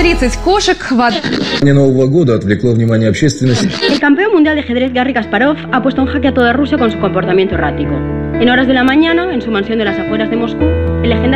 30 кошек в Нового года отвлекло внимание общественности. El campeón mundial de ajedrez Garry Kasparov ha puesto en jaque a toda Rusia con su comportamiento errático. En horas de la mañana, en su mansión de las afueras de Moscú, el legendario